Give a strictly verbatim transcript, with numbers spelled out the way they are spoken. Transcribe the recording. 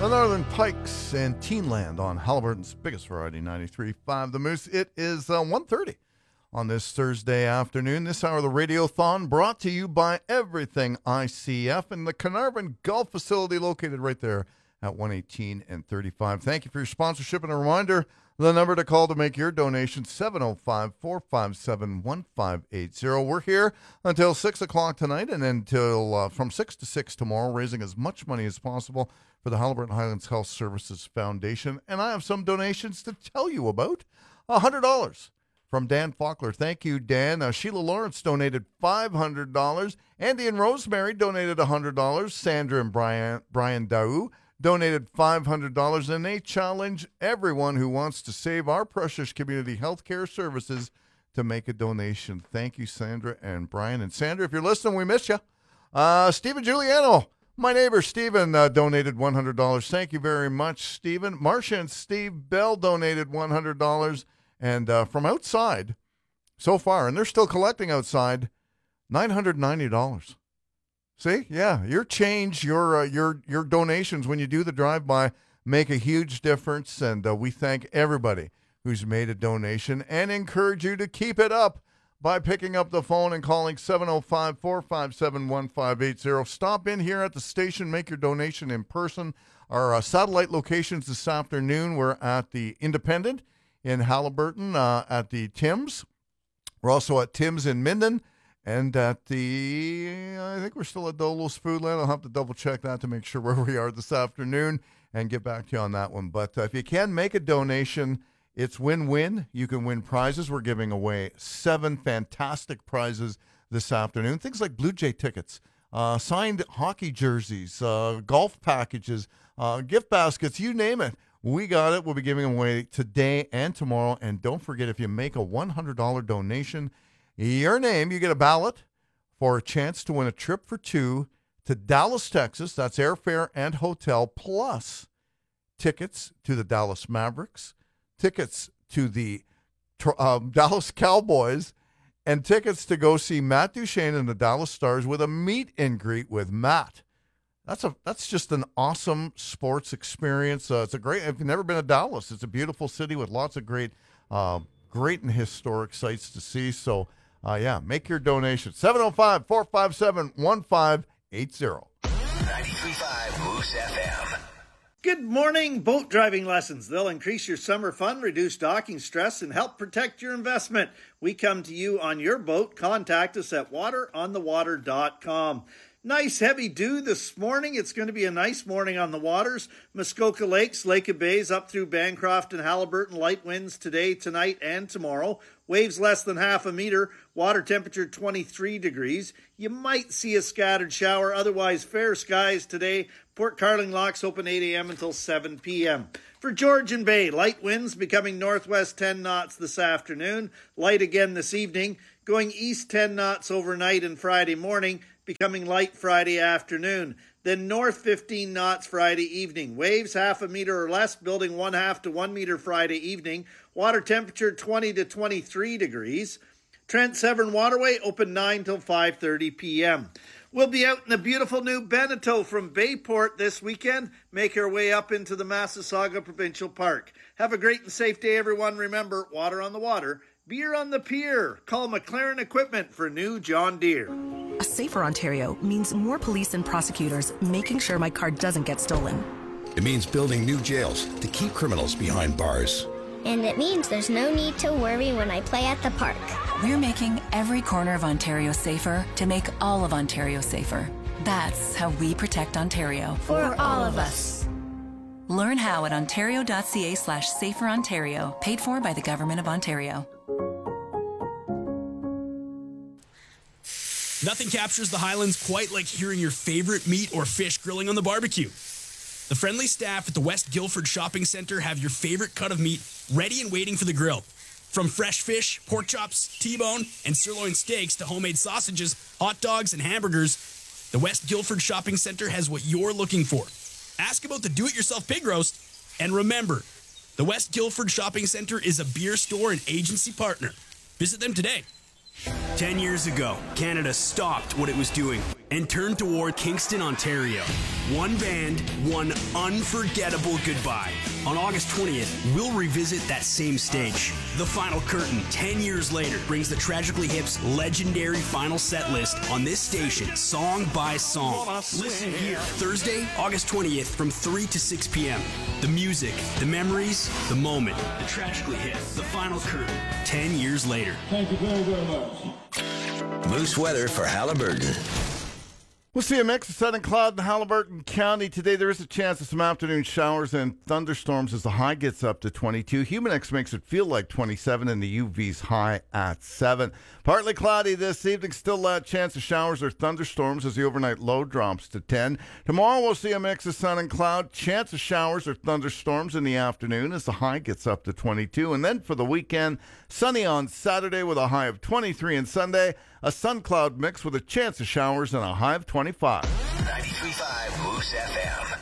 The Northern Pikes and Teenland on Halliburton's biggest variety, ninety-three point five The Moose. It is uh, one thirty on this Thursday afternoon. This hour of the Radiothon brought to you by Everything I C F and the Carnarvon Golf Facility located right there at one eighteen and thirty-five. Thank you for your sponsorship, and a reminder, the number to call to make your donation, seven oh five, four five seven, one five eight zero. We're here until six o'clock tonight and until uh, from six to six tomorrow, raising as much money as possible for the Halliburton Highlands Health Services Foundation. And I have some donations to tell you about. one hundred dollars from Dan Faulkner. Thank you, Dan. Uh, Sheila Lawrence donated five hundred dollars. Andy and Rosemary donated one hundred dollars. Sandra and Brian, Brian Daou donated five hundred dollars. And they challenge everyone who wants to save our precious community health care services to make a donation. Thank you, Sandra and Brian. And Sandra, if you're listening, we miss you. Uh, Stephen Giuliano. My neighbor Stephen uh, donated one hundred dollars. Thank you very much, Stephen. Marcia and Steve Bell donated one hundred dollars. And uh, from outside, so far, and they're still collecting outside, nine hundred ninety dollars. See? Yeah, your change, your uh, your your donations when you do the drive-by make a huge difference. And uh, we thank everybody who's made a donation and encourage you to keep it up by picking up the phone and calling seven oh five, four five seven, one five eight zero. Stop in here at the station, make your donation in person. Our uh, satellite locations this afternoon, we're at the Independent in Halliburton, uh, at the Tim's. We're also at Tim's in Minden, and at the, I think we're still at Dolo's Foodland. I'll have to double check that to make sure where we are this afternoon and get back to you on that one. But uh, if you can make a donation, it's win-win. You can win prizes. We're giving away seven fantastic prizes this afternoon. Things like Blue Jay tickets, uh, signed hockey jerseys, uh, golf packages, uh, gift baskets, you name it. We got it. We'll be giving them away today and tomorrow. And don't forget, if you make a one hundred dollars donation, your name, you get a ballot for a chance to win a trip for two to Dallas, Texas. That's airfare and hotel, plus tickets to the Dallas Mavericks, tickets to the um, Dallas Cowboys, and tickets to go see Matt Duchene and the Dallas Stars with a meet and greet with Matt. That's a that's just an awesome sports experience. Uh, it's a great. If you've never been to Dallas, it's a beautiful city with lots of great, uh, great and historic sites to see. So, uh, yeah, make your donation. seven oh five, four five seven, one five eight zero. ninety-three point five Moose F M. Good morning, boat driving lessons. They'll increase your summer fun, reduce docking stress, and help protect your investment. We come to you on your boat. Contact us at water on the water dot com. Nice heavy dew this morning. It's going to be a nice morning on the waters. Muskoka Lakes, Lake of Bays, up through Bancroft and Halliburton. Light winds today, tonight, and tomorrow. Waves less than half a meter. Water temperature twenty-three degrees. You might see a scattered shower. Otherwise, fair skies today. Port Carling locks open eight a.m. until seven p.m. For Georgian Bay, light winds becoming northwest ten knots this afternoon. Light again this evening. Going east ten knots overnight and Friday morning. Becoming light Friday afternoon. Then north fifteen knots Friday evening. Waves half a meter or less, building one half to one meter Friday evening. Water temperature twenty to twenty-three degrees. Trent Severn Waterway open nine till five thirty p.m. We'll be out in the beautiful new Beneteau from Bayport this weekend. Make our way up into the Massasauga Provincial Park. Have a great and safe day, everyone. Remember, water on the water, beer on the pier. Call McLaren Equipment for new John Deere. A safer Ontario means more police and prosecutors making sure my car doesn't get stolen. It means building new jails to keep criminals behind bars. And it means there's no need to worry when I play at the park. We're making every corner of Ontario safer to make all of Ontario safer. That's how we protect Ontario. For all of us. Learn how at ontario.ca slash safer Ontario. Paid for by the Government of Ontario. Nothing captures the Highlands quite like hearing your favorite meat or fish grilling on the barbecue. The friendly staff at the West Guildford Shopping Centre have your favorite cut of meat ready and waiting for the grill. From fresh fish, pork chops, T-bone, and sirloin steaks to homemade sausages, hot dogs, and hamburgers, the West Guildford Shopping Centre has what you're looking for. Ask about the do-it-yourself pig roast, and remember, the West Guildford Shopping Centre is a beer store and agency partner. Visit them today. Ten years ago, Canada stopped what it was doing and turn toward Kingston, Ontario. One band, one unforgettable goodbye. On August twentieth, we'll revisit that same stage. The Final Curtain, ten years later, brings the Tragically Hip's legendary final set list on this station, song by song. Listen here, Thursday, August twentieth, from three to six p.m. The music, the memories, the moment. The Tragically Hip, The Final Curtain, ten years later. Thank you very, very much. Moose weather for Halliburton. We'll see a mix of sun and cloud in Haliburton County. Today there is a chance of some afternoon showers and thunderstorms as the high gets up to twenty-two. Humidex makes it feel like twenty-seven and the U V's high at seven. Partly cloudy this evening. Still a chance of showers or thunderstorms as the overnight low drops to ten. Tomorrow we'll see a mix of sun and cloud. Chance of showers or thunderstorms in the afternoon as the high gets up to twenty-two. And then for the weekend, sunny on Saturday with a high of twenty-three, and Sunday a sun cloud mix with a chance of showers and a high of twenty-five. ninety-three point five Moose F M.